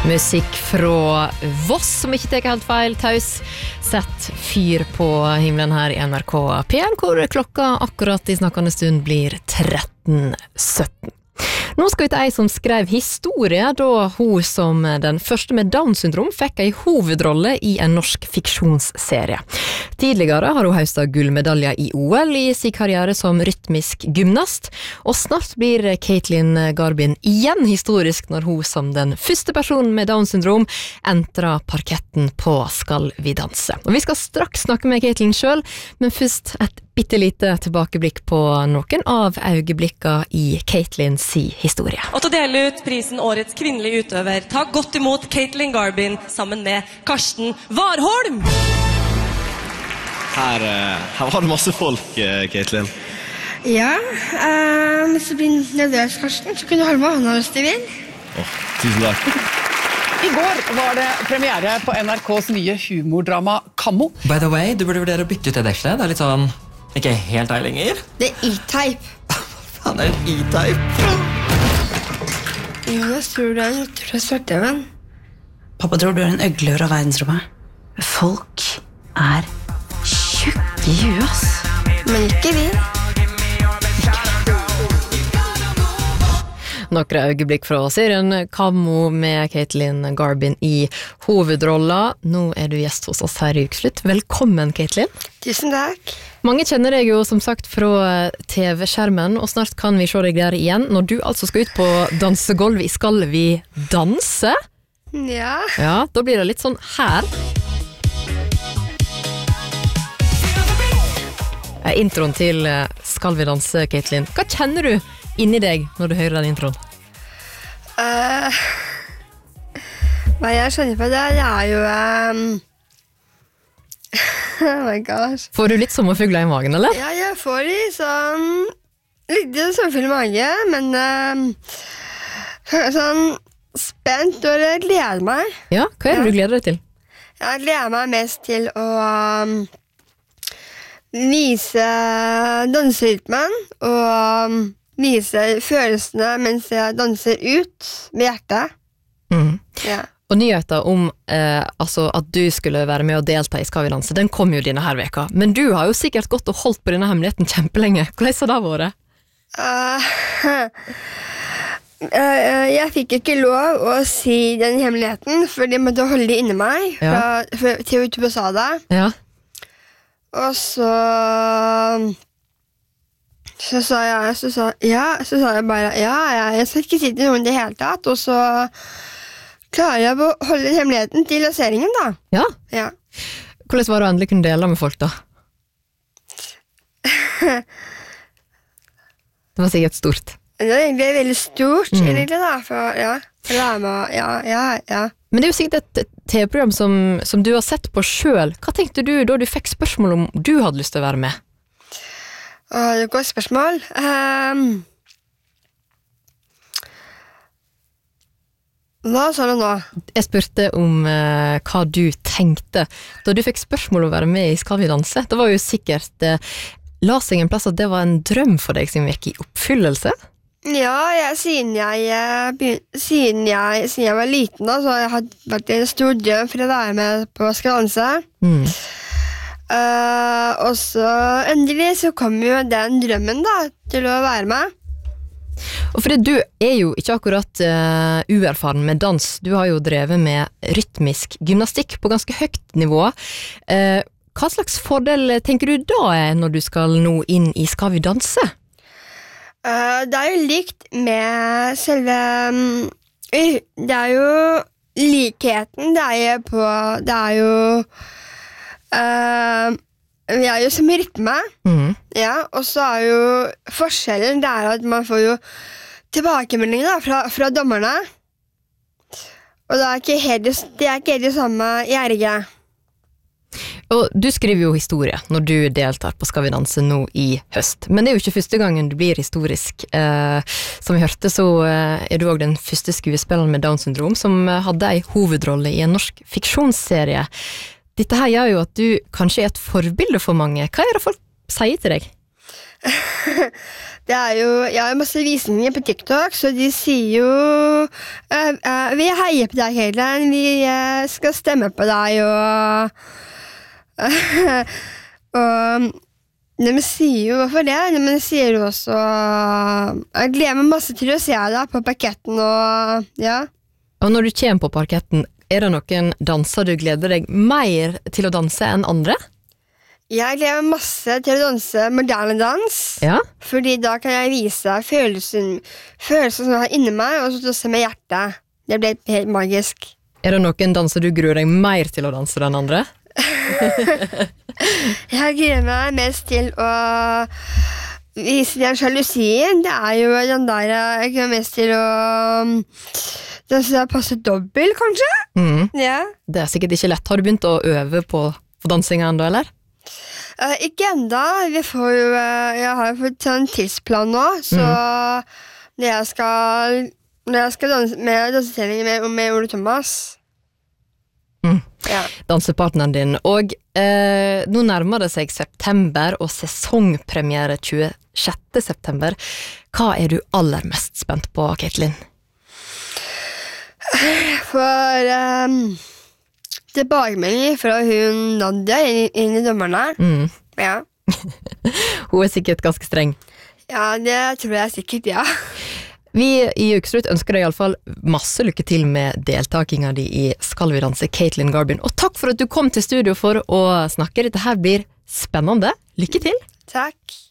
Musikk fra Voss, som ikke tar helt feil, taus. Sett fyr på himmelen her i NRK P1, hvor klokka akkurat i snakkende stund blir 13:17. Nå skal vi til ei som skrev historie da hun som den første med Down-syndrom fikk ei hovedrolle i en norsk fiksjonsserie. Tidligere har hun høstet gullmedaljer i OL i sin karriere som rytmisk gymnast, og snart blir Caitlin Garbin igjen historisk når hun som den første personen med Down-syndrom entrer parketten på Skal vi danse. Og vi skal straks snakke med Caitlin selv, men først et bittelite tilbakeblikk på noen av øyeblikkene i Caitlins historie. Og til å dele ut prisen Årets kvinnelige utøver, ta godt imot Caitlin Garbin sammen med Karsten Warholm! Her var det masse folk, Caitlin. Ja, hvis du blir nervøs, Karsten, så kunne du holde med hånda hvis du vil. Tusen takk. I går var det premiere på NRKs nye humordrama Kammo. By the way, du burde vurdere å bytte ut det dekselet. Det er litt sånn, ikke helt deg lenger. Det er E-Type. Faen, det er en E-Type. Jonas, tror du er svarteven? Pappa tror du er en øglør av verdensrommet. Folk er tjukke i huet, ass. Men ikke vi. Noen øyeblikk fra serien Kammo med Caitlin Garbin i hovedrolla. Nå er du gjest hos oss her i Ukeslutt. Velkommen, Caitlin. Tusen takk. Mange kjenner deg jo som sagt fra TV-skjermen, og snart kan vi se deg der igjen, når du altså skal ut på dansegolvet i Skal vi danse? Ja. Ja, da blir det litt sånn her. Introen til Skal vi danse, Caitlin. Hva kjenner du inni deg når du hører den introen? Hva jeg skjønner på det er jo... oh my gosh. Får du litt sommerfugler i magen, eller? Ja, jeg får litt sånn... Litt sommerfull i mage, men... sånn spent, og jeg gleder meg. Ja, hva er det du gleder deg til? Jeg gleder meg mest til å... vise danserytmen og vise følelsene mens jeg danser ut med hjertet. Ja. Og nyheter om altså at du skulle være med og delta i Skal vi danse, den kom jo denne her veka. Men du har jo sikkert gått og holdt på denne hemmeligheten kjempelenge. Hvordan har det vært? Jeg fikk ikke lov å si den hemmeligheten, for de måtte holde det inni meg. For TV2 sa det. Ja. Og så sa jeg bare jeg skal ikke si til noen i det hele tatt, og så klarer jeg å holde hemmeligheten til lanseringen da. Ja? Ja. Hvordan var det å endelig kunne dele med folk da? Det var sikkert stort. Det var egentlig veldig stort, egentlig da, for ja. Men det er jo sikkert et TV-program som du har sett på selv. Hva tenkte du da du fikk spørsmål om du hadde lyst til å være med? Det er et godt spørsmål. Hva sa du nå? Jeg spurte om hva du tenkte da du fikk spørsmål om å være med i Skal vi danse. Det var jo sikkert la seg en plass at det var en drøm for deg som gikk i oppfyllelse. Ja, siden jeg var liten da, så har jeg hatt vært en stor drøm for å være med på Skal vi danse. Og så endelig så kom jo den drømmen da, til å være med. Og fordi du er jo ikke akkurat uerfaren med dans. Du har jo drevet med rytmisk gymnastikk på ganske høyt nivå. Hva slags fordel tenker du da når du skal nå inn i Skal vi danse? Det er jo likt med selve... Det er jo likheten, det er jo... vi er jo som rytme, ja, og så er jo forskjellen, det er at man får jo tilbakemelding da, fra dommerne, og det er ikke helt det samme i RG. Og du skriver jo historie når du deltar på Skal vi danse nå i høst. Men det er jo ikke første gangen du blir historisk. Som vi hørte så er du også den første skuespilleren med Down-syndrom som hadde en hovedrolle i en norsk fiksjonsserie. Dette her gjør jo at du kanskje er et forbilde for mange. Hva er det folk sier til deg? Det jo, jeg har masse visninger på TikTok, så de sier jo vi heier på deg, Caitlin, vi skal stemme på deg, og de sier jo, hvorfor det? Men de sier jo også, jeg gleder meg masse til å se deg på parketten, og ja. Og når du kommer på parketten, det noen danser du gleder deg mer til å danse enn andre? Jeg gleder meg masse til å danse moderne dans, Ja. fordi da kan jeg vise følelsen som jeg har inni meg, og så danse med hjertet. Det ble helt magisk. Det noen danser du gruer deg mer til å danse enn andre? Jeg gleder meg mest til å vise den sjalusien. Det jo den der jeg gleder meg mest til å danse passe dobbelt, kanskje? Ja. Det sikkert ikke lett. Har du begynt å øve på dansinga ennå, eller? Ikke enda. Jeg har jo fått en tidsplan nå, så når jeg skal danse med dansetrening med Ole Thomas. Ja. Dansepartneren din. Og nå nærmer det seg september og sesongpremiere 26. september. Hva du aller mest spent på, Caitlin? For tilbakemelding fra hun Nadia inn i dommerne. Ja. Hun sikkert ganske streng. Ja, det tror jeg sikkert, ja. Vi i Ukeslutt ønsker deg i alle fall masse lykke til med deltakinga di i Skal vi danse, Caitlin Garbin. Og takk for at du kom til studio for å snakke. Dette her blir spennende. Lykke til! Takk.